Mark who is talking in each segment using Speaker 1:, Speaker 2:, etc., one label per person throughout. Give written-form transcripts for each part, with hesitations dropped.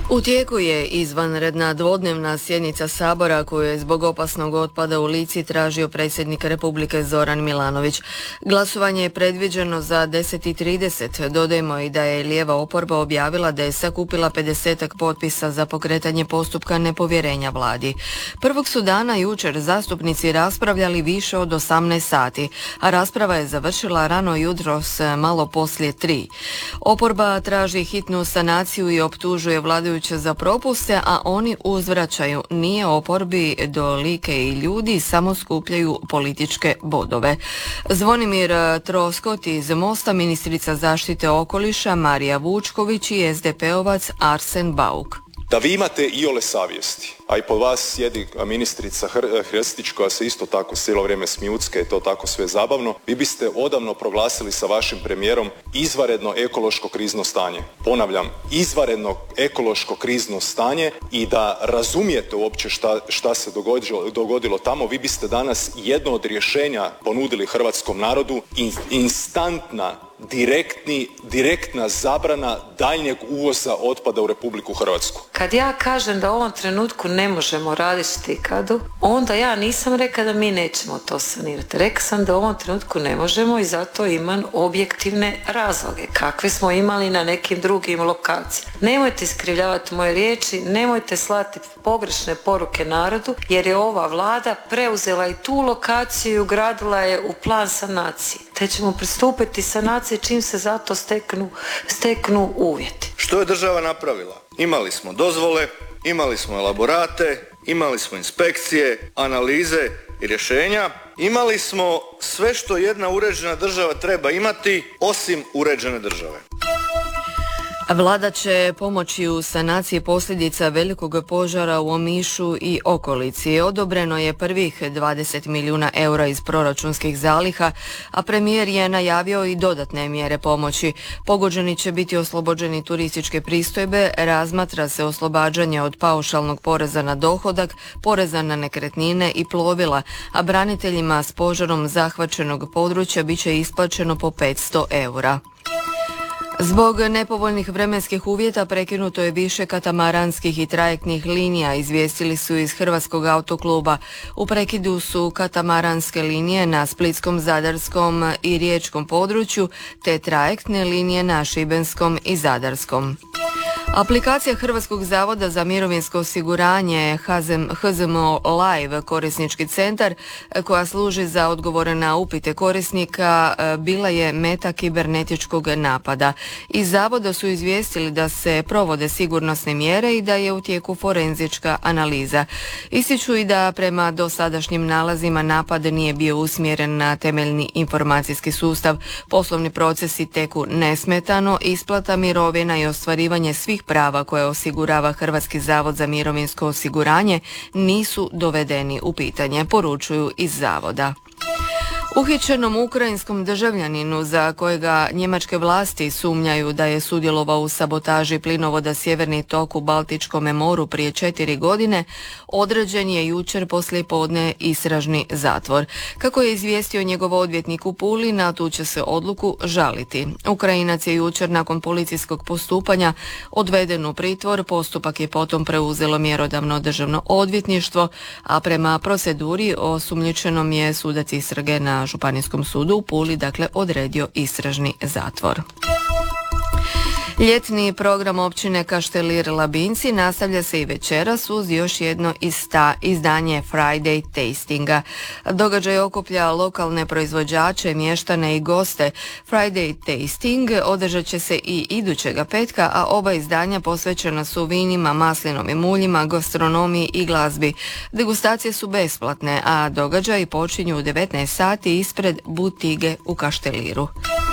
Speaker 1: U tijeku je izvanredna dvodnevna sjednica Sabora koju je zbog opasnog otpada u Lici tražio predsjednik Republike Zoran Milanović. Glasovanje je predviđeno za 10:30. Dodajmo i da je lijeva oporba objavila da je sakupila 50-ak potpisa za pokretanje postupka nepovjerenja vladi. Prvog su dana jučer zastupnici raspravljali više od 18 sati, a rasprava je završila rano jutros malo poslije 3. Oporba traži hitnu sanaciju i optužuje vladajuće za propuste, a oni uzvraćaju: nije oporbi do Like i ljudi, samo skupljaju političke bodove. Zvonimir Troskot iz Mosta, ministrica zaštite okoliša Marija Vučković i SDP-ovac Arsen Bauk.
Speaker 2: Da vi imate iole savjesti, a i po vas sjedi ministrica Hrstić koja se isto tako cijelo vrijeme smjucka i to tako sve zabavno, vi biste odavno proglasili sa vašim premijerom izvanredno ekološko krizno stanje. Ponavljam, izvanredno ekološko krizno stanje, i da razumijete uopće šta se dogodilo tamo, vi biste danas jedno od rješenja ponudili hrvatskom narodu: instantna, direktna zabrana daljnjeg uvoza otpada u Republiku Hrvatsku.
Speaker 3: Kad ja kažem da u ovom trenutku ne možemo raditi štikadu, onda ja nisam rekla da mi nećemo to sanirati. Rekla sam da u ovom trenutku ne možemo i zato imam objektivne razloge, kakve smo imali na nekim drugim lokacijama. Nemojte iskrivljavati moje riječi, nemojte slati pogrešne poruke narodu, jer je ova vlada preuzela i tu lokaciju i ugradila je u plan sanacije. Te ćemo pristupiti sanaciji čim se za to steknu uvjeti.
Speaker 4: Što je država napravila? Imali smo dozvole, imali smo elaborate, imali smo inspekcije, analize i rješenja. Imali smo sve što jedna uređena država treba imati, osim uređene države.
Speaker 1: Vlada će pomoći u sanaciji posljedica velikog požara u Omišu i okolici. Odobreno je prvih 20 milijuna eura iz proračunskih zaliha, a premijer je najavio i dodatne mjere pomoći. Pogođeni će biti oslobođeni turističke pristojbe, razmatra se oslobađanje od paušalnog poreza na dohodak, poreza na nekretnine i plovila, a braniteljima s požarom zahvaćenog područja bit će isplaćeno po 500 eura. Zbog nepovoljnih vremenskih uvjeta prekinuto je više katamaranskih i trajektnih linija, izvijestili su iz Hrvatskog autokluba. U prekidu su katamaranske linije na splitskom, zadarskom i riječkom području, te trajektne linije na šibenskom i zadarskom. Aplikacija Hrvatskog zavoda za mirovinsko osiguranje HZMO Live korisnički centar, koja služi za odgovore na upite korisnika, bila je meta kibernetičkog napada. Iz zavoda su izvijestili da se provode sigurnosne mjere i da je u tijeku forenzička analiza. Ističu i da prema dosadašnjim nalazima napad nije bio usmjeren na temeljni informacijski sustav. Poslovni procesi teku nesmetano, isplata mirovina i ostvarivanje svih prava koje osigurava Hrvatski zavod za mirovinsko osiguranje nisu dovedeni u pitanje, poručuju iz zavoda. Uhićenom ukrajinskom državljaninu za kojega njemačke vlasti sumnjaju da je sudjelovao u sabotaži plinovoda Sjeverni tok u Baltičkom moru prije 4 godine, određen je jučer poslijepodne istražni zatvor. Kako je izvijestio njegov odvjetnik u Puli, na tu će se odluku žaliti. Ukrajinac je jučer nakon policijskog postupanja odveden u pritvor, postupak je potom preuzelo mjerodavno državno odvjetništvo, a prema proceduri osumnjičenom je sudac istrage na Županijskom sudu u Puli, dakle, odredio istražni zatvor. Ljetni program općine Kaštelir Labinci nastavlja se i večeras uz još jedno izdanje Friday Tastinga. Događaj okuplja lokalne proizvođače, mještane i goste. Friday Tasting održat će se i idućega petka, a oba izdanja posvećena su vinima, maslinovim uljima, gastronomiji i glazbi. Degustacije su besplatne, a događaji počinju u 19 sati ispred butige u Kašteliru.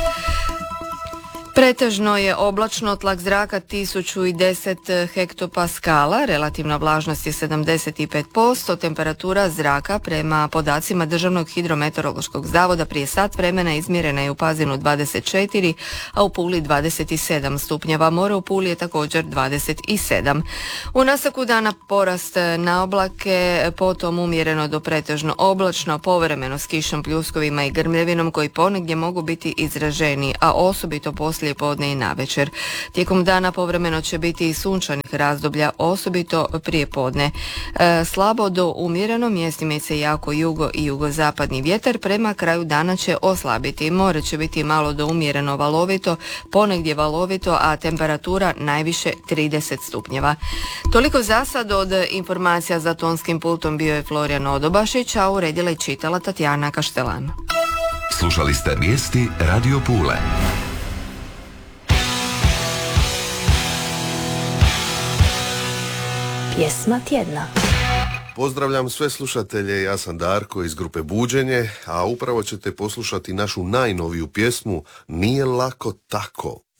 Speaker 1: Pretežno je oblačno, tlak zraka 1010 hektopaskala, relativna vlažnost je 75%, temperatura zraka prema podacima Državnog hidrometeorološkog zavoda prije sat vremena izmjerena je u Pazinu 24, a u Puli 27 stupnjeva. More u Puli je također 27. U nastavku dana porast na oblake, potom umjereno do pretežno oblačno, povremeno s kišom, pljuskovima i grmljevinom koji ponegdje mogu biti izraženiji, a osobito poslije poslijepodne i navečer. Tijekom dana povremeno će biti i sunčanih razdoblja, osobito prije podne. Slabo do umjereno, mjestimice jako jugo i jugozapadni vjetar, prema kraju dana će oslabiti. More će biti malo do umjereno valovito, ponegdje valovito, a temperatura najviše 30 stupnjeva. Toliko za sad. Od informacija za tonskim pultom bio je Florijan Odobašić, a uredila i čitala Tatjana Kaštelan.
Speaker 5: Slušali ste vijesti Radio Pule.
Speaker 6: Pjesma tjedna.
Speaker 7: Pozdravljam sve slušatelje, ja sam Darko iz grupe Buđenje, a upravo ćete poslušati našu najnoviju pjesmu Nije lako tako.